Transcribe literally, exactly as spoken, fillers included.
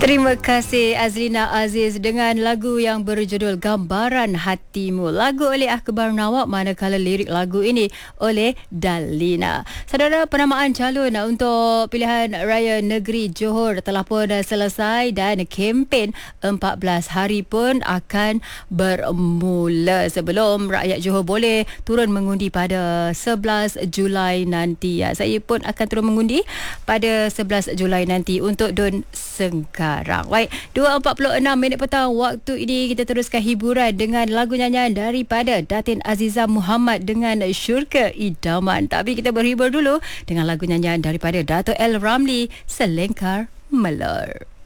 Terima kasih Azlina Aziz dengan lagu yang berjudul Gambaran Hatimu. Lagu oleh Akbar Nawab, manakala lirik lagu ini oleh Dalina. Saudara, penamaan calon untuk pilihan raya negeri Johor telah pun selesai dan kempen empat belas hari pun akan bermula sebelum rakyat Johor boleh turun mengundi pada sebelas Julai nanti. Ya, saya pun akan turun mengundi pada sebelas Julai nanti untuk Dun Sengkang. Baik, dua empat puluh enam minit petang waktu ini kita teruskan hiburan dengan lagu nyanyian daripada Datin Aziza Muhammad dengan Syurga Idaman. Tapi kita berhibur dulu dengan lagu nyanyian daripada Dato' El Ramli, Selengkar Melar.